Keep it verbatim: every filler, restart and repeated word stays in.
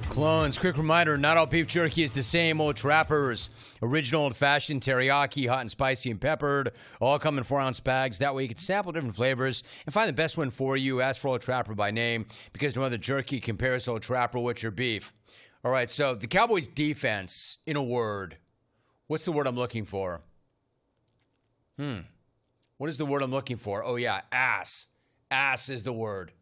Clones, quick reminder, not all beef jerky is the same. Old Trappers, original old-fashioned teriyaki, hot and spicy and peppered, all come in four-ounce bags. That way you can sample different flavors and find the best one for you. Ask for Old Trapper by name because no other jerky compares to Old Trapper with your beef. All right, so the Cowboys' defense, in a word. What's the word I'm looking for? Hmm. What is the word I'm looking for? Oh, yeah, ass. Ass is the word.